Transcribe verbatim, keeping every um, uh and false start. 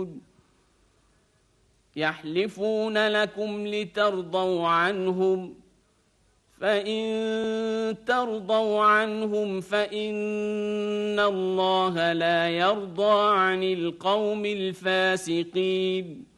يعلمون يحلفون لكم لترضوا عنهم فإن ترضوا عنهم فإن الله لا يرضى عن القوم الفاسقين